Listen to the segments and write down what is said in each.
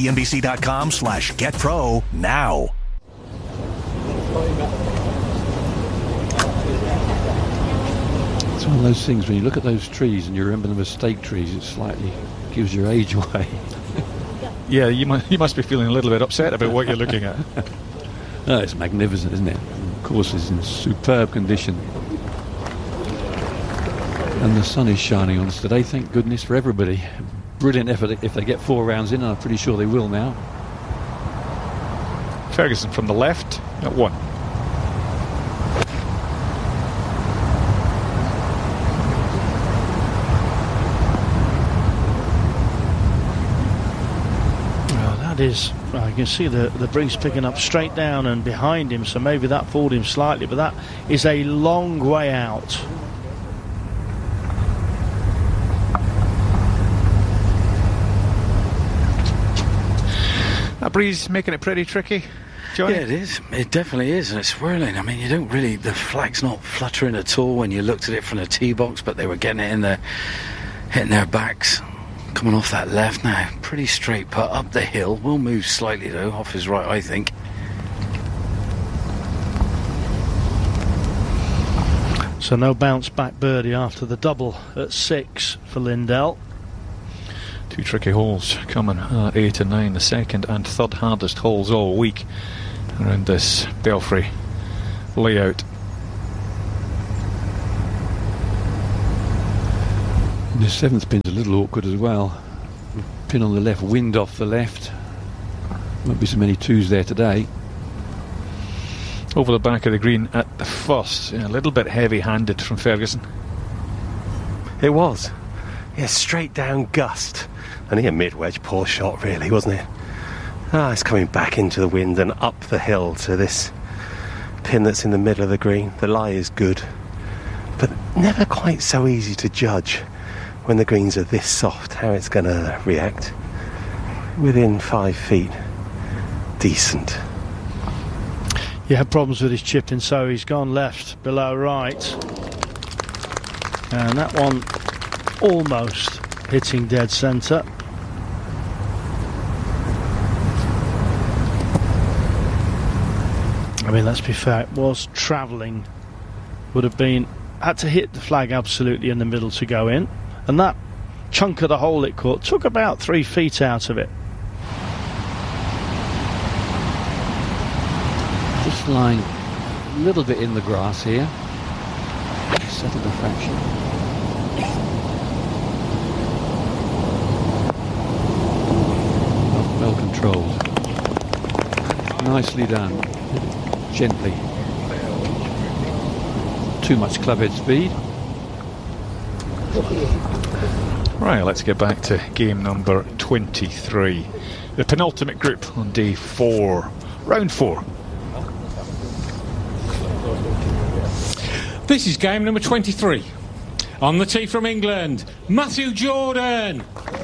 cnbc.com/getpro now. It's one of those things when you look at those trees and you remember them as stake trees, it slightly gives your age away. Yeah, you must be feeling a little bit upset about what you're looking at. Oh, it's magnificent, isn't it? Of course, it's in superb condition. And the sun is shining on us today, thank goodness for everybody. Brilliant effort if they get 4 rounds in, and I'm pretty sure they will now. Ferguson from the left at 1. Is you can see the breeze picking up straight down and behind him, so maybe that fooled him slightly, but that is a long way out. That breeze making it pretty tricky, Johnny? Yeah, it is. It definitely is, and it's swirling. I mean, you don't really, the flag's not fluttering at all when you looked at it from the tee box, but they were getting it in there, hitting their backs. Coming off that left now, pretty straight putt up the hill. Will move slightly though, off his right, I think. So no bounce back birdie after the double at 6 for Lindell. 2 tricky holes coming, 8 and 9, the second and third hardest holes all week around this Belfry layout. The 7th pin's a little awkward as well. Pin on the left, wind off the left. Won't be so many 2s there today. Over the back of the green at the first, a little bit heavy-handed from Ferguson. It was. Yeah, straight down gust. Only a mid-wedge poor shot really, wasn't it? It's coming back into the wind and up the hill to this pin that's in the middle of the green. The lie is good, but never quite so easy to judge when the greens are this soft, how it's going to react. Within 5 feet, decent. He had problems with his chipping, so he's gone left below right, and that one almost hitting dead centre. I mean, let's be fair, it was travelling, would have been, had to hit the flag absolutely in the middle to go in. And that chunk of the hole it caught took about 3 feet out of it. Just lying a little bit in the grass here. Settled a fraction. Well controlled. Nicely done. Gently. Too much clubhead speed. Right, let's get back to game number 23. The penultimate group on day 4. Round 4. This is game number 23. On the tee from England, Matthew Jordan.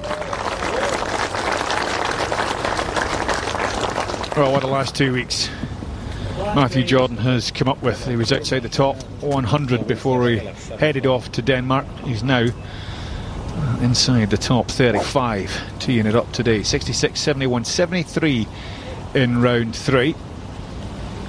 Well, what the last 2 weeks Matthew Jordan has come up with. He was outside the top 100 before he headed off to Denmark. He's now inside the top 35, teeing it up today. 66, 71, 73 in round 3.